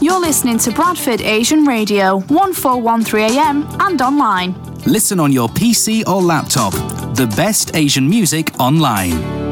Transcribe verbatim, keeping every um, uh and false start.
You're listening to Bradford Asian Radio, one four one three A M and online. Listen on your P C or laptop. The best Asian music online.